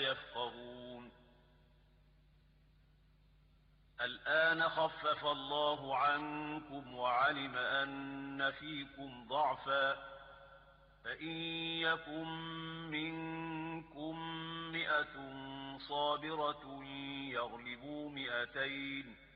يفقهون. الآن خفف الله عنكم وعلم أن فيكم ضعفا، فإن يكن منكم 100 صابرة يغلبوا 200،